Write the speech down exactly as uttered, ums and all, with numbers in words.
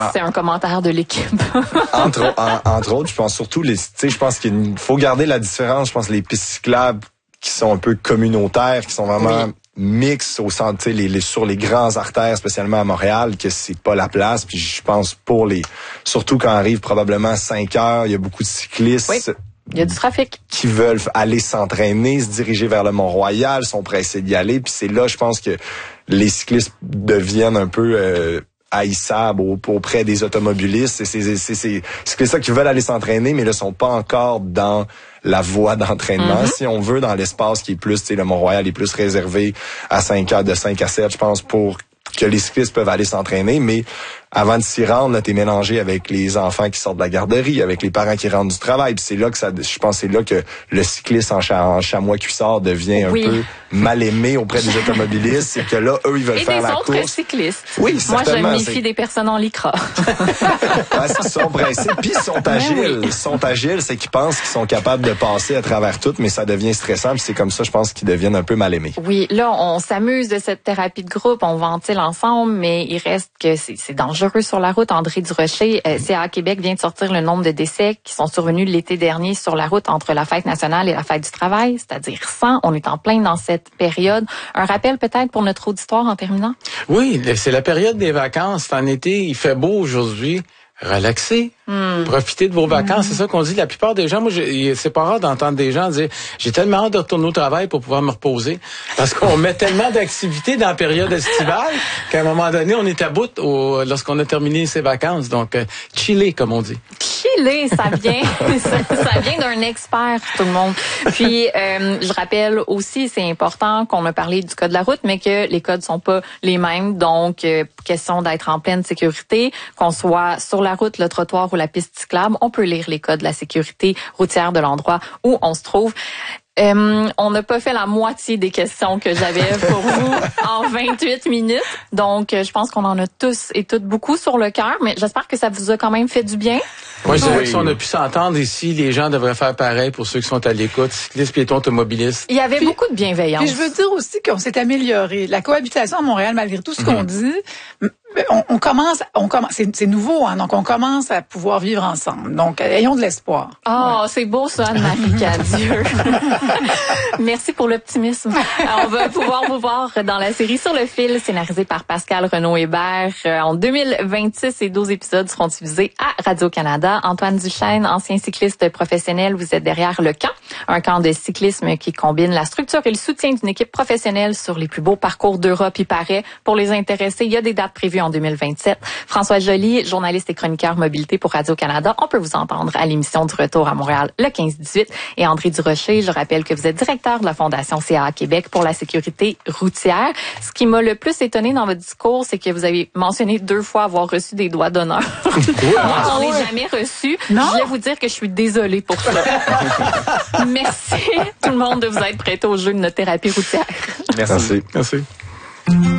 C'est un commentaire de l'équipe. entre, en, entre autres, je pense surtout, les, tu sais, je pense qu'il faut garder la différence. Je pense les pistes cyclables qui sont un peu communautaires, qui sont vraiment oui. mixtes au centre, tu sais, les, les, sur les grands artères, spécialement à Montréal, que c'est pas la place. Puis je pense pour les, surtout quand arrive probablement cinq heures, il y a beaucoup de cyclistes. Oui. Il y a du trafic. Qui veulent aller s'entraîner, se diriger vers le Mont-Royal, sont pressés d'y aller. Puis c'est là, je pense que les cyclistes deviennent un peu euh, haïssables auprès des automobilistes. C'est, c'est, c'est, c'est, c'est ça qui veulent aller s'entraîner, mais ne sont pas encore dans la voie d'entraînement. Mm-hmm. Si on veut, dans l'espace qui est plus, tu sais, le Mont-Royal est plus réservé à cinq heures, de cinq à sept, je pense, pour que les cyclistes peuvent aller s'entraîner, mais avant de s'y rendre, là, t'es mélangé avec les enfants qui sortent de la garderie, avec les parents qui rentrent du travail. Puis c'est là que ça, je pense, c'est là que le cycliste en, cha- en chamois cuissard devient oui. un peu mal aimé auprès des automobilistes. C'est que là, eux, ils veulent et faire la course. Et des autres cyclistes. Oui, moi, je me méfie c'est... des personnes en lycra. Parce qu'ils sont pressés, puis ils sont agiles. Oui. Ils sont agiles, c'est qu'ils pensent qu'ils sont capables de passer à travers tout, mais ça devient stressant. Puis c'est comme ça, je pense, qu'ils deviennent un peu mal aimés. Oui, là, on s'amuse de cette thérapie de groupe, on ventile ensemble, mais il reste que c'est, c'est dangereux sur la route. André Durocher, euh, C A A Québec vient de sortir le nombre de décès qui sont survenus l'été dernier sur la route entre la fête nationale et la fête du travail, c'est-à-dire cent. On est en plein dans cette période. Un rappel peut-être pour notre auditoire en terminant? Oui, c'est la période des vacances. C'est en été, il fait beau aujourd'hui. Relaxez, mm. profitez de vos vacances, mm. c'est ça qu'on dit. La plupart des gens, moi, je, c'est pas rare d'entendre des gens dire « J'ai tellement hâte de retourner au travail pour pouvoir me reposer. » Parce qu'on met tellement d'activités dans la période estivale qu'à un moment donné, on est à bout au, lorsqu'on a terminé ses vacances. Donc, euh, chiller, comme on dit. Chiller, ça vient, ça, ça vient d'un expert, tout le monde. Puis, euh, je rappelle aussi, c'est important qu'on a parlé du code de la route, mais que les codes sont pas les mêmes. Donc, euh, question d'être en pleine sécurité, qu'on soit sur la route, le trottoir ou la piste cyclable, on peut lire les codes de la sécurité routière de l'endroit où on se trouve. Euh, on n'a pas fait la moitié des questions que j'avais pour vous en vingt-huit minutes. Donc, je pense qu'on en a tous et toutes beaucoup sur le cœur, mais j'espère que ça vous a quand même fait du bien. Moi, je dirais que si on a pu s'entendre ici, les gens devraient faire pareil pour ceux qui sont à l'écoute, cyclistes, piétons, automobilistes. Il y avait puis, beaucoup de bienveillance. Puis je veux dire aussi qu'on s'est amélioré. La cohabitation à Montréal, malgré tout ce qu'on mmh. dit, on, on commence, on commence, c'est, c'est nouveau, hein, donc on commence à pouvoir vivre ensemble. Donc, ayons de l'espoir. Oh, ouais. C'est beau ça, Anne-Marie Cadieux. Merci pour l'optimisme. On va pouvoir vous voir dans la série Sur le fil, scénarisée par Pascal Renaud-Hébert. En deux mille vingt-six, ces douze épisodes seront diffusés à Radio-Canada. Antoine Duchesne, ancien cycliste professionnel, vous êtes derrière le camp, un camp de cyclisme qui combine la structure et le soutien d'une équipe professionnelle sur les plus beaux parcours d'Europe. Il paraît, pour les intéressés, il y a des dates prévues en deux mille vingt-sept. François Joly, journaliste et chroniqueur mobilité pour Radio-Canada. On peut vous entendre à l'émission du Retour à Montréal le quinze dix-huit. Et André Durocher, je rappelle que vous êtes directeur de la Fondation C A A Québec pour la sécurité routière. Ce qui m'a le plus étonné dans votre discours, c'est que vous avez mentionné deux fois avoir reçu des doigts d'honneur. Oui, Moi, j'en ai jamais reçu. Non? Je voulais vous dire que je suis désolée pour ça. Merci tout le monde de vous être prêté au jeu de notre thérapie routière. Merci. Merci. Merci.